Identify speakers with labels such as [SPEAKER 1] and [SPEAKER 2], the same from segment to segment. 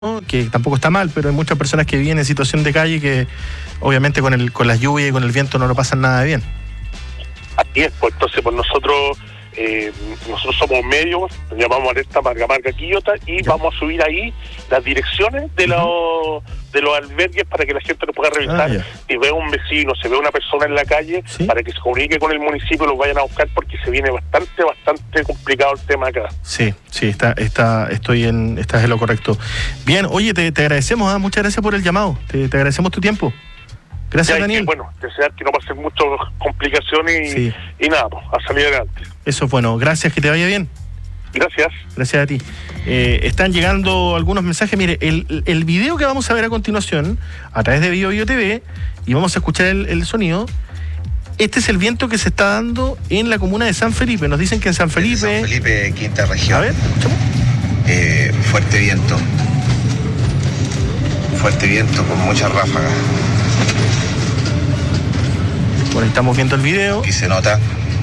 [SPEAKER 1] ¿no? Que tampoco está mal, pero hay muchas personas que viven en situación de calle que obviamente con las lluvias y con el viento no lo pasan nada bien.
[SPEAKER 2] Así es, pues entonces nosotros somos medios, llamamos Alerta Marga Quillota y vamos a subir ahí las direcciones de los albergues para que la gente lo pueda revisar. Si ve un vecino, se ve una persona en la calle, para que se comunique con el municipio y lo vayan a buscar, porque se viene bastante complicado el tema acá. Sí, estás en lo correcto. Bien, oye, te agradecemos, muchas gracias por el llamado, te agradecemos tu tiempo. Gracias, Daniel. Desear que no pasen muchas complicaciones y nada, pues, a salir adelante. Eso es bueno. Gracias, que te vaya bien. Gracias. Gracias a ti. Están llegando algunos mensajes. Mire, el video que vamos a ver a continuación, a través de BioBio TV, y vamos a escuchar el sonido. Este es el viento que se está dando en la comuna de San Felipe. Nos dicen que en San Felipe,
[SPEAKER 3] quinta región.
[SPEAKER 1] A ver, escuchamos.
[SPEAKER 3] Fuerte viento con muchas ráfagas.
[SPEAKER 1] Bueno, estamos viendo el video.
[SPEAKER 3] Y se nota.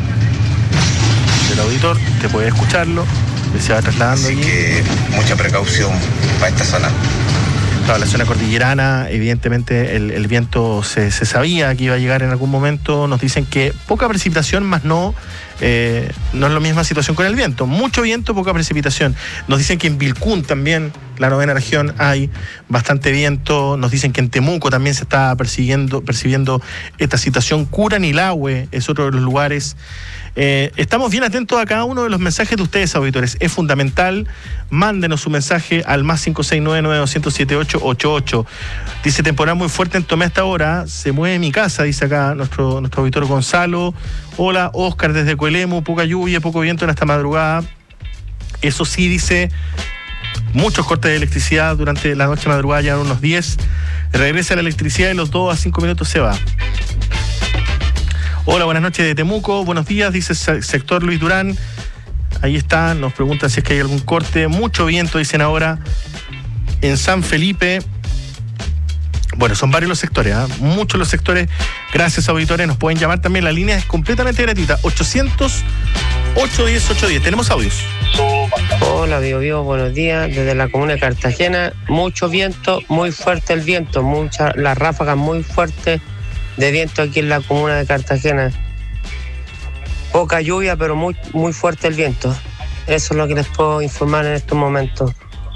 [SPEAKER 1] El auditor, te puede escucharlo, que se va trasladando.
[SPEAKER 3] Así que mucha precaución para esta zona.
[SPEAKER 1] Claro, la zona cordillerana, evidentemente el viento se sabía que iba a llegar en algún momento. Nos dicen que poca precipitación, más no es la misma situación con el viento. Mucho viento, poca precipitación. Nos dicen que en Vilcún también, la 9ª región, hay bastante viento. Nos dicen que en Temuco también se está percibiendo esta situación. Curanilahue es otro de los lugares. Estamos bien atentos a cada uno de los mensajes de ustedes, auditores. Es fundamental. Mándenos su mensaje al más 569-900-7888. Dice: temporal muy fuerte en Tomé hasta ahora. Se mueve mi casa, dice acá nuestro auditor Gonzalo. Hola, Oscar desde Coelemu. Poca lluvia, poco viento en esta madrugada. Eso sí, dice, muchos cortes de electricidad durante la noche madrugada, ya unos 10. Regresa la electricidad y los 2 a 5 minutos se va. Hola, buenas noches de Temuco, buenos días, dice sector Luis Durán. Ahí está, nos preguntan si es que hay algún corte. Mucho viento, dicen ahora, en San Felipe. Bueno, son varios los sectores, muchos los sectores. Gracias, auditores, nos pueden llamar también. La línea es completamente gratuita, 800-810-810. Tenemos audios.
[SPEAKER 4] Hola, BioBio, buenos días. Desde la comuna de Cartagena, mucho viento, muy fuerte el viento, las ráfagas muy fuertes de viento aquí en la comuna de Cartagena. Poca lluvia, pero muy fuerte el viento. Eso es lo que les puedo informar en estos momentos.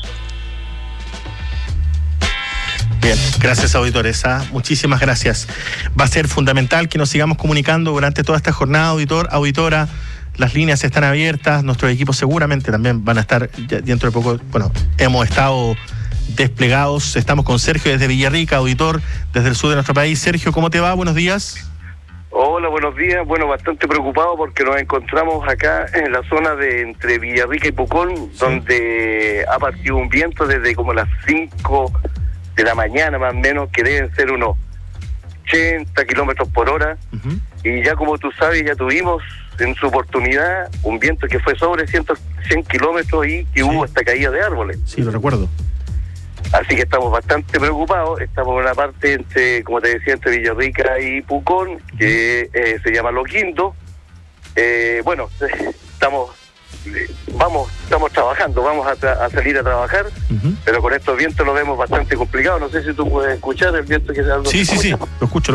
[SPEAKER 1] Bien, gracias, auditores. Muchísimas gracias. Va a ser fundamental que nos sigamos comunicando durante toda esta jornada, auditora. Las líneas están abiertas. Nuestros equipos seguramente también van a estar dentro de poco. Bueno, hemos estado desplegados. Estamos con Sergio desde Villarrica, auditor desde el sur de nuestro país. Sergio, ¿cómo te va? Buenos días.
[SPEAKER 2] Hola, buenos días. Bueno, bastante preocupado porque nos encontramos acá en la zona de entre Villarrica y Pucón, donde ha partido un viento desde como las 5 de la mañana más o menos, que deben ser unos 80 kilómetros por hora. Y ya, como tú sabes, ya tuvimos en su oportunidad un viento que fue sobre 100 kilómetros y que hubo hasta caída de árboles.
[SPEAKER 1] Sí, lo recuerdo.
[SPEAKER 2] Así que estamos bastante preocupados. Estamos en una parte entre, como te decía, entre Villarrica y Pucón, que se llama Los Guindos. Bueno, estamos trabajando, vamos a salir a trabajar, pero con estos vientos lo vemos bastante complicado. No sé si tú puedes escuchar el viento que se da.
[SPEAKER 1] Sí, lo escucho.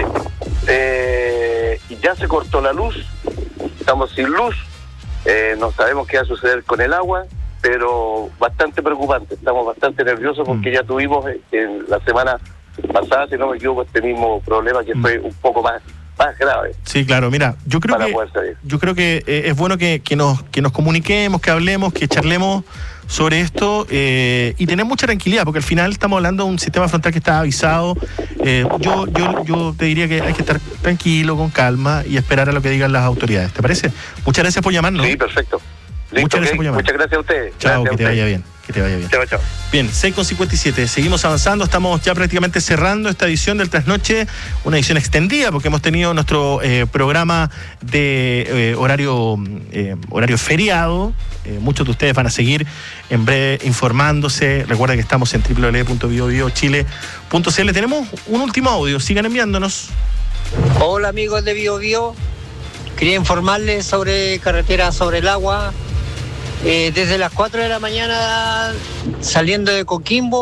[SPEAKER 2] Y ya se cortó la luz, estamos sin luz, no sabemos qué va a suceder con el agua, pero bastante preocupante. Estamos bastante nerviosos porque ya tuvimos en la semana pasada, si no me equivoco, este mismo problema que fue un poco más grave. Sí, claro, mira, yo creo que es bueno que nos comuniquemos, que hablemos, que charlemos sobre esto y tener mucha tranquilidad, porque al final estamos hablando de un sistema frontal que está avisado. Yo te diría que hay que estar tranquilo, con calma y esperar a lo que digan las autoridades. ¿Te parece? Muchas gracias por llamarnos. Sí, perfecto. Listo, muchas gracias a ustedes.
[SPEAKER 1] Chao, que te vaya bien.
[SPEAKER 2] Chao.
[SPEAKER 1] Bien, 6:57. Seguimos avanzando. Estamos ya prácticamente cerrando esta edición del Trasnoche. Una edición extendida porque hemos tenido nuestro programa de horario feriado. Muchos de ustedes van a seguir en breve informándose. Recuerda que estamos en www.biobiochile.cl. Tenemos un último audio. Sigan enviándonos.
[SPEAKER 4] Hola, amigos de BioBio. Quería informarles sobre carretera sobre el agua.
[SPEAKER 5] Desde las 4 de la mañana saliendo de Coquimbo